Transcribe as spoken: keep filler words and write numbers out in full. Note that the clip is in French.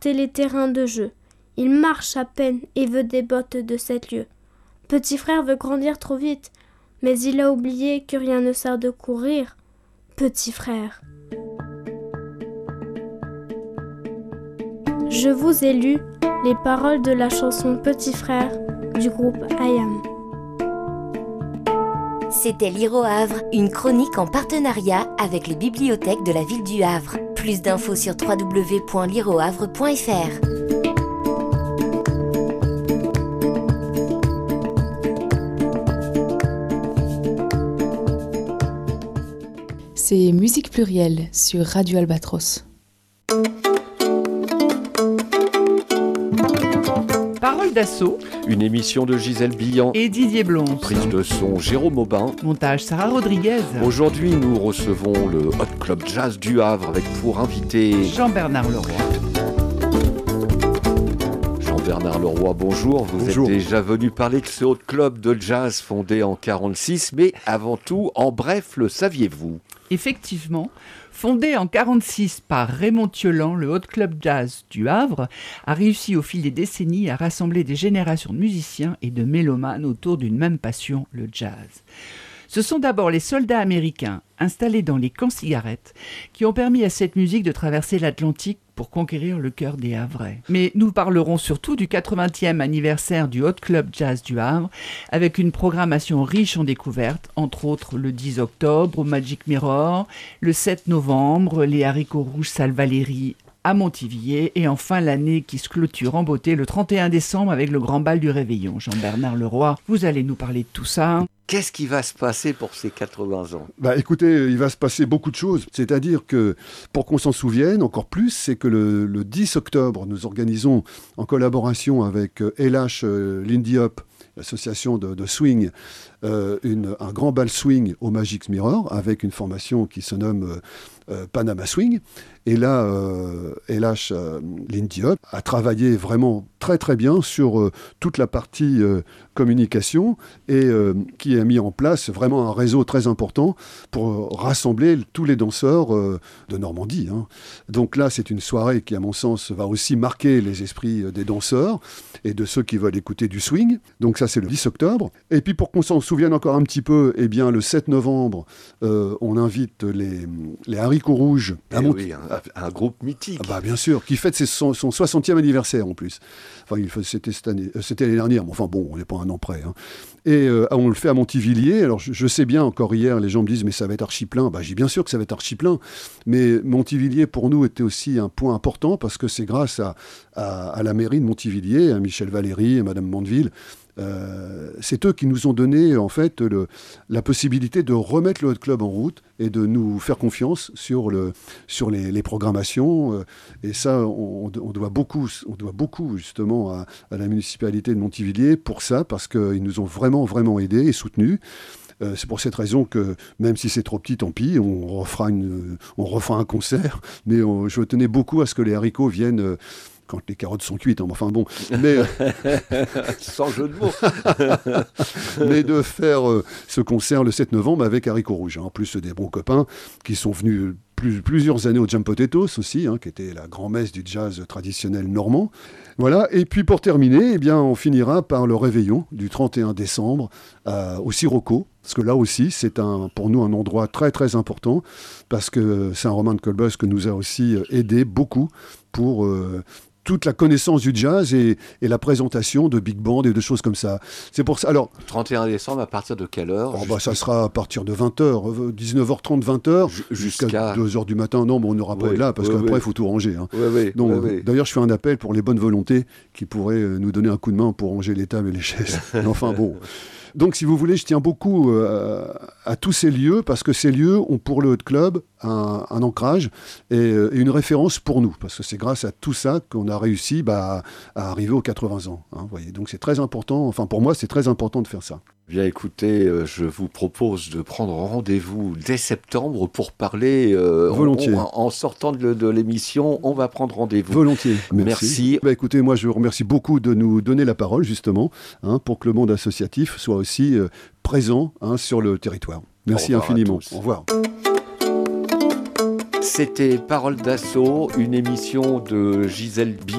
et les terrains de jeu. Il marche à peine et veut des bottes de sept lieues. Petit frère veut grandir trop vite, mais il a oublié que rien ne sert de courir. Petit frère. Je vous ai lu les paroles de la chanson Petit frère du groupe I Am. C'était Lire au Havre, une chronique en partenariat avec les bibliothèques de la ville du Havre. Plus d'infos sur w w w point lire au havre point f r. C'est Musique Plurielle sur Radio Albatros. Parole d'assaut. Une émission de Gisèle Billan Et Didier Blonde. Prise de son Jérôme Aubin. Montage Sarah Rodriguez. Aujourd'hui, nous recevons le Hot Club Jazz du Havre avec pour invité Jean-Bernard Leroy. Jean-Bernard Leroy, bonjour. Vous bonjour. êtes déjà venu parler de ce Hot Club de jazz fondé en quarante-six, mais avant tout, en bref, le saviez-vous ? Effectivement, fondé en quarante-six par Raymond Thiolan, le Hot Club Jazz du Havre a réussi au fil des décennies à rassembler des générations de musiciens et de mélomanes autour d'une même passion, le jazz. Ce sont d'abord les soldats américains installés dans les camps-cigarettes qui ont permis à cette musique de traverser l'Atlantique pour conquérir le cœur des Havrais. Mais nous parlerons surtout du quatre-vingtième anniversaire du Hot Club Jazz du Havre, avec une programmation riche en découvertes, entre autres le dix octobre au Magic Mirror, le sept novembre, les haricots rouges Salle Valéry à Montivilliers, et enfin l'année qui se clôture en beauté le trente et un décembre avec le grand bal du Réveillon. Jean-Bernard Leroy, vous allez nous parler de tout ça. Qu'est-ce qui va se passer pour ces quatre-vingts ans ? Bah, écoutez, il va se passer beaucoup de choses. C'est-à-dire que, pour qu'on s'en souvienne encore plus, c'est que le, le dix octobre, nous organisons, en collaboration avec euh, L H euh, Lindy Hop, l'association de, de swing, euh, une, un grand bal swing au Magic Mirror, avec une formation qui se nomme euh, euh, Panama Swing. Et là, euh, L H euh, Lindy Hop a travaillé vraiment très très bien sur euh, toute la partie euh, communication et euh, qui a mis en place vraiment un réseau très important pour rassembler tous les danseurs euh, de Normandie. Hein. Donc là, c'est une soirée qui, à mon sens, va aussi marquer les esprits des danseurs et de ceux qui veulent écouter du swing. Donc ça, c'est le dix octobre. Et puis, pour qu'on s'en souvienne encore un petit peu, eh bien, le sept novembre, euh, on invite les, les haricots rouges à eh Mont- oui, un, un groupe mythique. Ah bah, bien sûr, qui fête ses, son, son soixantième anniversaire en plus. Enfin, il fait, c'était, cette année, euh, c'était l'année dernière, mais enfin bon, on n'est pas un an près. Hein. Et euh, on le fait à Montivilliers. Alors je, je sais bien, encore hier, les gens me disent, mais ça va être archi plein. Bah, j'ai bien sûr que ça va être archi plein. Mais Montivilliers, pour nous, était aussi un point important parce que c'est grâce à, à, à la mairie de Montivilliers, à Michel Valéry et Madame Mandeville. Euh, c'est eux qui nous ont donné en fait le, la possibilité de remettre le Hot Club en route et de nous faire confiance sur, le, sur les, les programmations. Euh, et ça, on, on, doit beaucoup, on doit beaucoup justement à, à la municipalité de Montivilliers pour ça, parce qu'ils nous ont vraiment, vraiment aidés et soutenus. Euh, c'est pour cette raison que, même si c'est trop petit, tant pis, on refera, une, on refera un concert. Mais on, je tenais beaucoup à ce que les haricots viennent... Euh, quand les carottes sont cuites, hein, enfin bon, mais sans jeu de mots, mais de faire euh, ce concert le sept novembre avec haricots rouges. Hein. En plus, des bons copains qui sont venus plus, plusieurs années au Jam Potatoes aussi, hein, qui était la grand-messe du jazz traditionnel normand. Voilà. Et puis pour terminer, eh bien, on finira par le réveillon du trente et un décembre euh, au Sirocco. Parce que là aussi, c'est un, pour nous un endroit très très important, parce que Saint-Romain de Colbos que nous a aussi aidé beaucoup pour euh, toute la connaissance du jazz et, et la présentation de big band et de choses comme ça. C'est pour ça. Alors, trente et un décembre, à partir de quelle heure ? Oh bah, ça sera à partir de vingt heures, dix-neuf heures trente, vingt heures, J- jusqu'à, jusqu'à deux heures du matin. Non, mais on n'aura pas oui, de là, parce oui, qu'après, il oui. faut tout ranger. Hein. Oui, oui, Donc, oui, oui. D'ailleurs, je fais un appel pour les bonnes volontés qui pourraient nous donner un coup de main pour ranger les tables et les chaises. Enfin bon... Donc, si vous voulez, je tiens beaucoup euh, à tous ces lieux, parce que ces lieux ont pour le Hot Club un, un ancrage et, et une référence pour nous, parce que c'est grâce à tout ça qu'on a réussi bah, à arriver aux quatre-vingts ans. Hein, voyez. Donc, c'est très important, enfin pour moi, c'est très important de faire ça. Bien écoutez, euh, je vous propose de prendre rendez-vous dès septembre pour parler. Euh, Volontiers. On, on, en sortant de, de l'émission, on va prendre rendez-vous. Volontiers. Merci. Merci. Bah, écoutez, moi je vous remercie beaucoup de nous donner la parole justement, hein, pour que le monde associatif soit aussi euh, présent hein, sur le territoire. Merci Au revoir infiniment. à tous. Au revoir. C'était Parole d'Assaut, une émission de Gisèle